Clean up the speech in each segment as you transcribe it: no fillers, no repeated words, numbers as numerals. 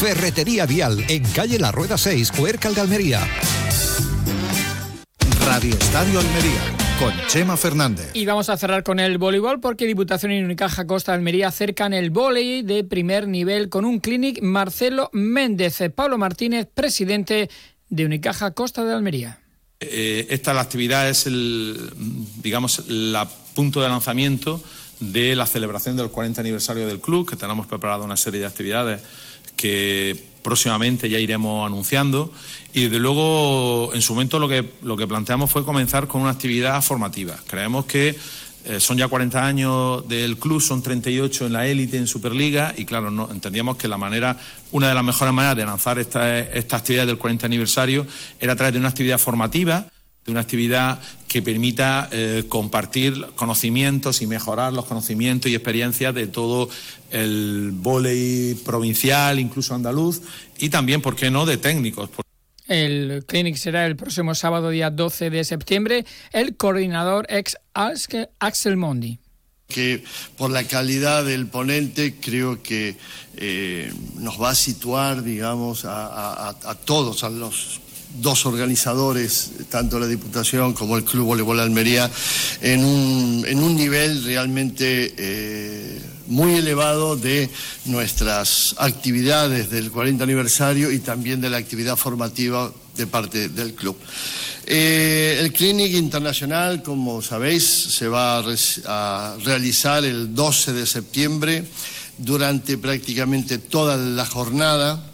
Ferretería Vial, en calle La Rueda 6, Cuércal de Almería. Radio Estadio Almería, con Chema Fernández. Y vamos a cerrar con el voleibol porque Diputación y Unicaja Costa de Almería acercan el vóley de primer nivel con un clinic. Marcelo Méndez, Pablo Martínez, presidente de Unicaja Costa de Almería. La actividad es el punto de lanzamiento de la celebración del 40 aniversario del club, que tenemos preparado una serie de actividades que próximamente ya iremos anunciando, y desde luego en su momento lo que planteamos fue comenzar con una actividad formativa. Creemos que son ya 40 años del club, son 38 en la élite, en Superliga, y claro, entendíamos que una de las mejores maneras de lanzar esta actividad del 40 aniversario era a través de una actividad formativa, de una actividad que permita compartir conocimientos y mejorar los conocimientos y experiencias de todo el vóley provincial, incluso andaluz, y también, ¿por qué no?, de técnicos. El clinic será el próximo sábado, día 12 de septiembre. El coordinador Axel Mondi. Que por la calidad del ponente creo que nos va a situar, digamos, a todos, a los dos organizadores, tanto la Diputación como el Club Voleibol Almería, en un nivel realmente muy elevado de nuestras actividades del 40 aniversario y también de la actividad formativa de parte del club. El Clinic Internacional, como sabéis, se va a realizar el 12 de septiembre durante prácticamente toda la jornada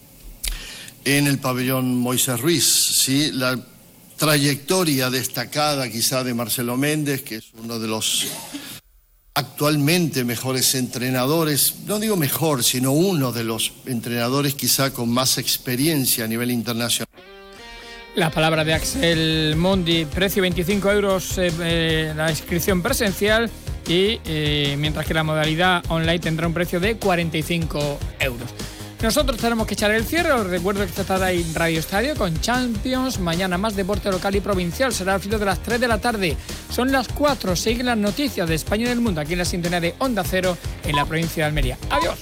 en el pabellón Moisés Ruiz, ¿sí? La trayectoria destacada quizá de Marcelo Méndez, que es uno de los actualmente mejores entrenadores, no digo mejor, sino uno de los entrenadores quizá con más experiencia a nivel internacional. La palabra de Axel Mondi, precio 25 euros la inscripción presencial y mientras que la modalidad online tendrá un precio de 45 euros. Nosotros tenemos que echar el cierre. Os recuerdo que está ahí Radio Estadio con Champions. Mañana más deporte local y provincial. Será al filo de las 3 de la tarde. Son las 4. Siguen las noticias de España y del mundo aquí en la sintonía de Onda Cero en la provincia de Almería. Adiós.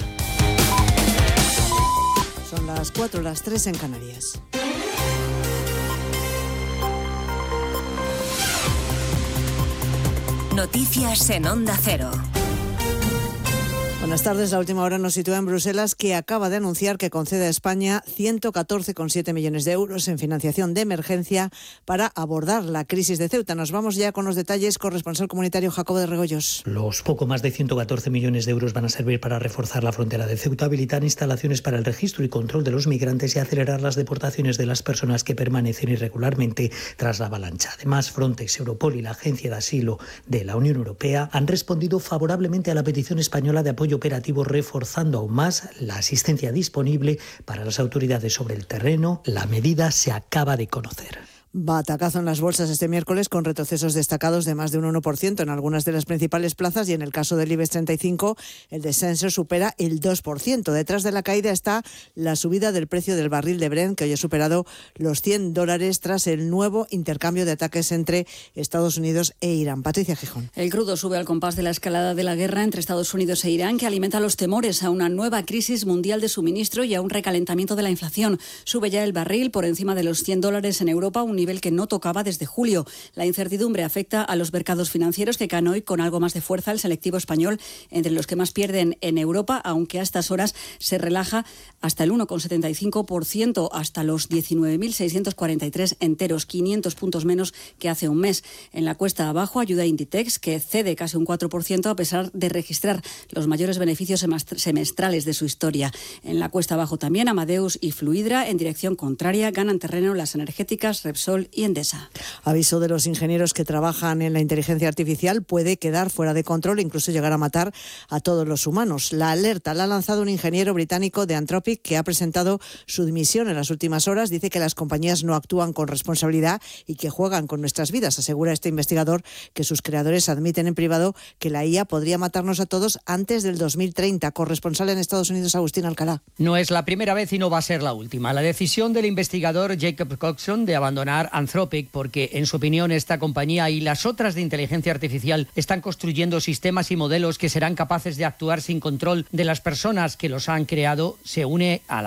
Son las 4, las 3 en Canarias. Noticias en Onda Cero. Buenas tardes. La última hora nos sitúa en Bruselas, que acaba de anunciar que concede a España 114,7 millones de euros en financiación de emergencia para abordar la crisis de Ceuta. Nos vamos ya con los detalles. Corresponsal comunitario Jacobo de Regoyos. Los poco más de 114 millones de euros van a servir para reforzar la frontera de Ceuta, habilitar instalaciones para el registro y control de los migrantes y acelerar las deportaciones de las personas que permanecen irregularmente tras la avalancha. Además, Frontex, Europol y la Agencia de Asilo de la Unión Europea han respondido favorablemente a la petición española de apoyo operativo, reforzando aún más la asistencia disponible para las autoridades sobre el terreno. La medida se acaba de conocer. Batacazo en las bolsas este miércoles, con retrocesos destacados de más de un 1% en algunas de las principales plazas, y en el caso del IBEX 35 el descenso supera el 2%. Detrás de la caída está la subida del precio del barril de Brent, que hoy ha superado los $100 tras el nuevo intercambio de ataques entre Estados Unidos e Irán. Patricia Gijón. El crudo sube al compás de la escalada de la guerra entre Estados Unidos e Irán, que alimenta los temores a una nueva crisis mundial de suministro y a un recalentamiento de la inflación. Sube ya el barril por encima de los $100 en Europa, un nivel que no tocaba desde julio. La incertidumbre afecta a los mercados financieros, que caen hoy con algo más de fuerza. El selectivo español, entre los que más pierden en Europa, aunque a estas horas se relaja hasta el 1,75%, hasta los 19.643 enteros, 500 puntos menos que hace un mes. En la cuesta abajo ayuda Inditex, que cede casi un 4% a pesar de registrar los mayores beneficios semestrales de su historia. En la cuesta abajo también Amadeus y Fluidra. En dirección contraria ganan terreno las energéticas Repsol y Endesa. Aviso de los ingenieros que trabajan en la inteligencia artificial: puede quedar fuera de control e incluso llegar a matar a todos los humanos. La alerta la ha lanzado un ingeniero británico de Anthropic, que ha presentado su dimisión en las últimas horas. Dice que las compañías no actúan con responsabilidad y que juegan con nuestras vidas. Asegura este investigador que sus creadores admiten en privado que la IA podría matarnos a todos antes del 2030. Corresponsal en Estados Unidos, Agustín Alcalá. No es la primera vez y no va a ser la última. La decisión del investigador Jacob Coxon de abandonar Anthropic, porque en su opinión esta compañía y las otras de inteligencia artificial están construyendo sistemas y modelos que serán capaces de actuar sin control de las personas que los han creado, se une a la